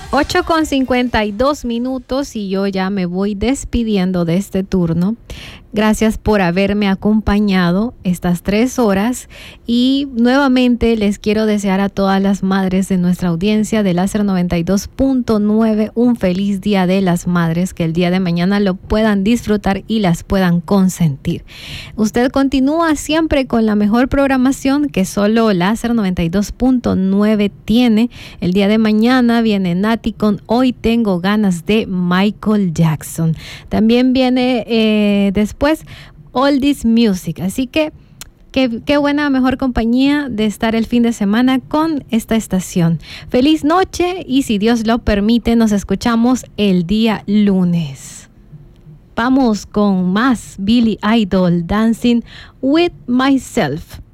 8:52 y yo ya me voy despidiendo de este turno. Gracias por haberme acompañado estas 3 horas y nuevamente les quiero desear a todas las madres de nuestra audiencia de Láser 92.9 un feliz Día de las Madres, que el día de mañana lo puedan disfrutar y las puedan consentir. Usted continúa siempre con la mejor programación que solo Láser 92.9 tiene. El día de mañana viene Nati con Hoy Tengo Ganas de Michael Jackson. También viene después Oldies Music, así que qué buena, mejor compañía de estar el fin de semana con esta estación. Feliz noche y si Dios lo permite nos escuchamos el día lunes. Vamos con más Billy Idol, Dancing with Myself.